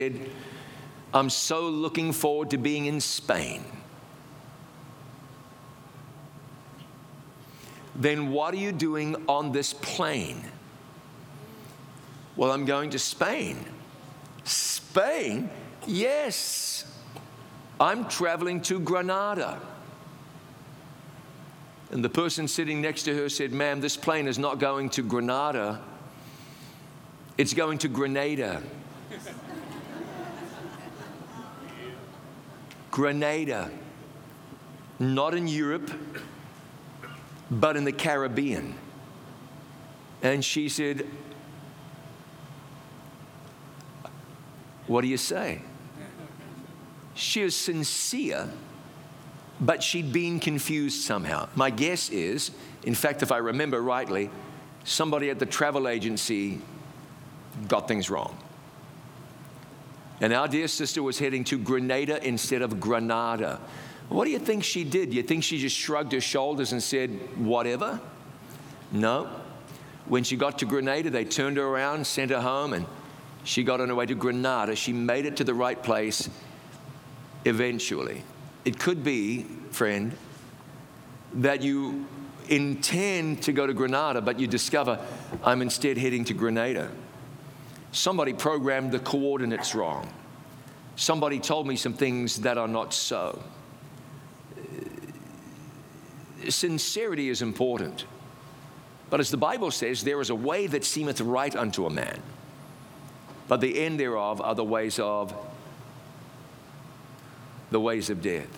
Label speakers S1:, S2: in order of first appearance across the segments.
S1: I'm so looking forward to being in Spain. Then what are you doing on this plane? Well, I'm going to Spain. Spain? Yes. I'm traveling to Granada. And the person sitting next to her said, ma'am, this plane is not going to Granada. It's going to Grenada. Grenada. Not in Europe, but in the Caribbean. And she said, what do you say? She is sincere, but she'd been confused somehow. My guess is, in fact, if I remember rightly, somebody at the travel agency got things wrong. And our dear sister was heading to Grenada instead of Granada. What do you think she did? You think she just shrugged her shoulders and said, whatever? No. When she got to Grenada, they turned her around, sent her home, and she got on her way to Granada. She made it to the right place eventually. It could be, friend, that you intend to go to Granada, but you discover, I'm instead heading to Grenada. Somebody programmed the coordinates wrong. Somebody told me some things that are not so. Sincerity is important. But as the Bible says, there is a way that seemeth right unto a man, but the end thereof are the ways of death.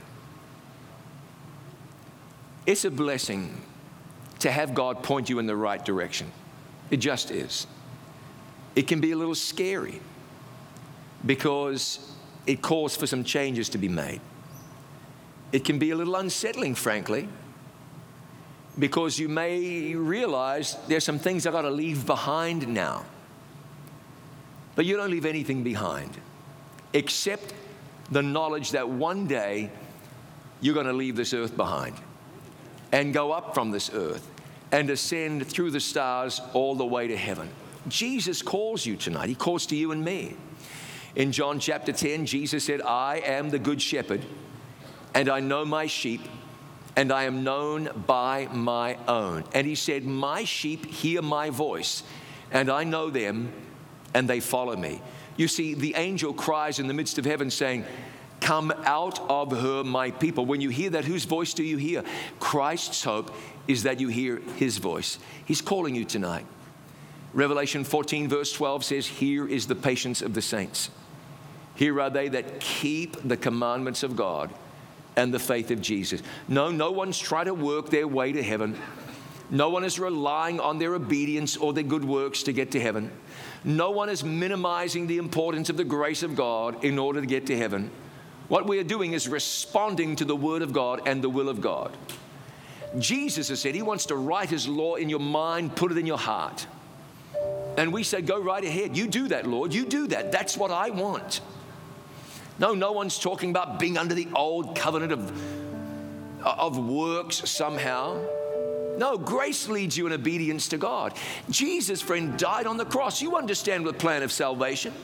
S1: It's a blessing to have God point you in the right direction. It just is. It can be a little scary because it calls for some changes to be made. It can be a little unsettling, frankly, because you may realize there's some things I've got to leave behind now. But you don't leave anything behind except the knowledge that one day you're going to leave this earth behind and go up from this earth and ascend through the stars all the way to heaven. Jesus calls you tonight. He calls to you and me. In John chapter 10, Jesus said, I am the good shepherd, and I know my sheep, and I am known by my own. And he said, my sheep hear my voice, and I know them, and they follow me. You see, the angel cries in the midst of heaven saying, come out of her, my people. When you hear that, whose voice do you hear? Christ's hope is that you hear his voice. He's calling you tonight. Revelation 14 verse 12 says, here is the patience of the saints. Here are they that keep the commandments of God and the faith of Jesus. No one's trying to work their way to heaven. No one is relying on their obedience or their good works to get to heaven. No one is minimizing the importance of the grace of God in order to get to heaven. What we are doing is responding to the word of God and the will of God. Jesus has said he wants to write his law in your mind, put it in your heart. And we say, go right ahead. You do that, Lord. You do that. That's what I want. No one's talking about being under the old covenant of works somehow. No, grace leads you in obedience to God. Jesus, friend, died on the cross. You understand the plan of salvation.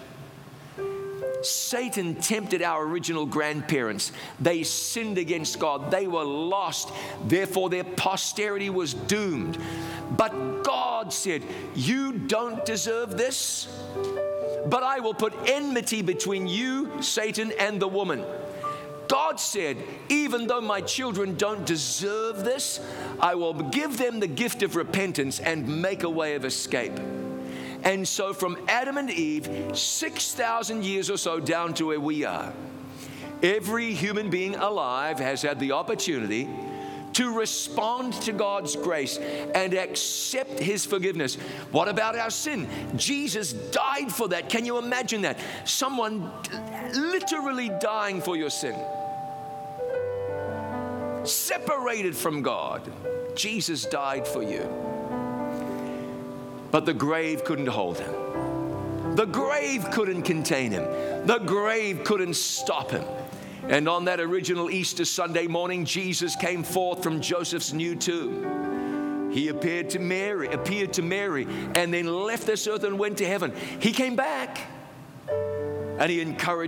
S1: Satan tempted our original grandparents. They sinned against God. They were lost. Therefore, their posterity was doomed. But God said, you don't deserve this, but I will put enmity between you, Satan, and the woman. God said, even though my children don't deserve this, I will give them the gift of repentance and make a way of escape. And so from Adam and Eve, 6,000 years or so down to where we are, every human being alive has had the opportunity to respond to God's grace and accept his forgiveness. What about our sin? Jesus died for that. Can you imagine that? Someone literally dying for your sin. Separated from God. Jesus died for you. But the grave couldn't hold him. The grave couldn't contain him. The grave couldn't stop him. And on that original Easter Sunday morning, Jesus came forth from Joseph's new tomb. He appeared to Mary, and then left this earth and went to heaven. He came back. and he encourages